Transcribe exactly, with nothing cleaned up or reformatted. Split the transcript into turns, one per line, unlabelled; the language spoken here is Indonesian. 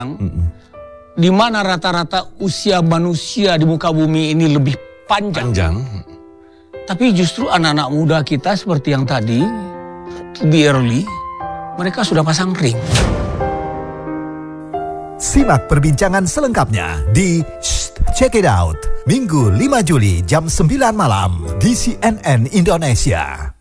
Mm-mm.
Di mana rata-rata usia manusia di muka bumi ini lebih panjang.
Panjang.
Tapi justru anak-anak muda kita seperti yang tadi, to be early, mereka sudah pasang ring.
Simak perbincangan selengkapnya di Check It Out, Minggu lima Juli jam sembilan malam di C N N Indonesia.